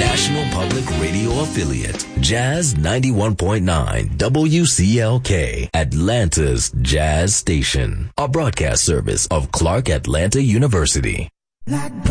National Public Radio affiliate, Jazz 91.9 WCLK, Atlanta's Jazz Station. A broadcast service of Clark Atlanta University.